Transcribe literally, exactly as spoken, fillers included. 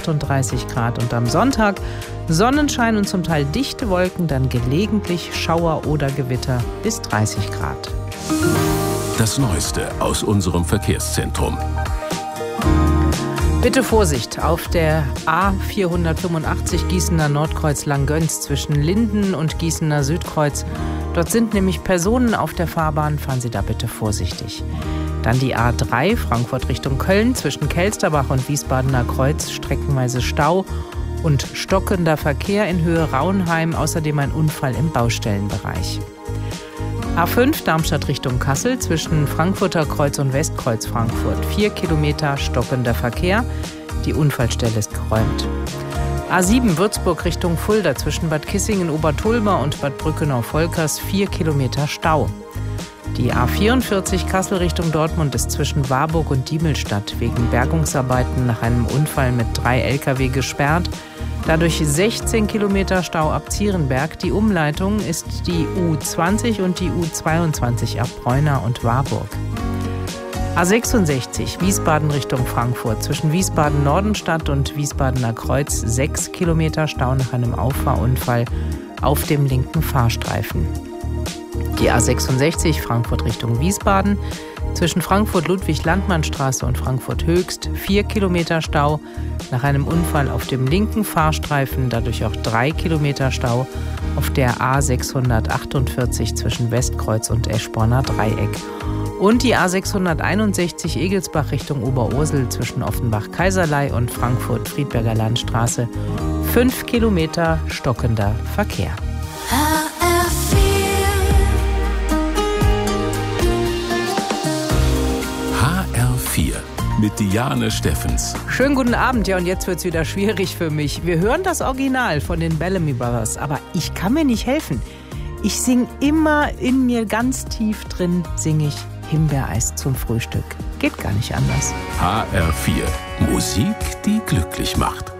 achtunddreißig Grad. Und am Sonntag Sonnenschein und zum Teil dichte Wolken, dann gelegentlich Schauer oder Gewitter bis dreißig Grad. Das Neueste aus unserem Verkehrszentrum. Bitte Vorsicht auf der A vierhundertfünfundachtzig Gießener Nordkreuz Langgöns zwischen Linden und Gießener Südkreuz. Dort sind nämlich Personen auf der Fahrbahn, fahren Sie da bitte vorsichtig. Dann die A drei Frankfurt Richtung Köln zwischen Kelsterbach und Wiesbadener Kreuz, streckenweise Stau und stockender Verkehr in Höhe Raunheim, außerdem ein Unfall im Baustellenbereich. A fünf Darmstadt Richtung Kassel zwischen Frankfurter Kreuz und Westkreuz Frankfurt. Vier Kilometer stockender Verkehr. Die Unfallstelle ist geräumt. A sieben Würzburg Richtung Fulda zwischen Bad Kissingen Obertulmer und Bad Brückenau-Volkers. Vier Kilometer Stau. Die A vierundvierzig Kassel Richtung Dortmund ist zwischen Warburg und Diemelstadt wegen Bergungsarbeiten nach einem Unfall mit drei L K W gesperrt. Dadurch sechzehn Kilometer Stau ab Zierenberg. Die Umleitung ist die U zwanzig und die U zweiundzwanzig ab Preuna und Warburg. A sechsundsechzig Wiesbaden Richtung Frankfurt zwischen Wiesbaden-Nordenstadt und Wiesbadener Kreuz. Sechs Kilometer Stau nach einem Auffahrunfall auf dem linken Fahrstreifen. Die A sechsundsechzig Frankfurt Richtung Wiesbaden zwischen Frankfurt-Ludwig-Landmann-Straße und Frankfurt-Höchst. Vier Kilometer Stau nach einem Unfall auf dem linken Fahrstreifen, dadurch auch drei Kilometer Stau auf der A sechshundertachtundvierzig zwischen Westkreuz und Eschborner Dreieck. Und die A sechshunderteinundsechzig Egelsbach Richtung Oberursel zwischen Offenbach-Kaiserlei und Frankfurt-Friedberger Landstraße. Fünf Kilometer stockender Verkehr. H R vier mit Diane Steffens. Schönen guten Abend, ja, und jetzt wird's wieder schwierig für mich. Wir hören das Original von den Bellamy Brothers, aber ich kann mir nicht helfen. Ich sing immer in mir ganz tief drin, singe ich Himbeereis zum Frühstück. Geht gar nicht anders. H R vier. Musik, die glücklich macht.